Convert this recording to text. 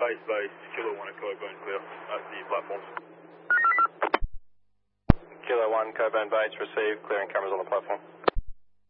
base, Kilo 1 Echo Coburn clear at the platforms. Kilo 1 Coburn base received, clearing cameras on the platform.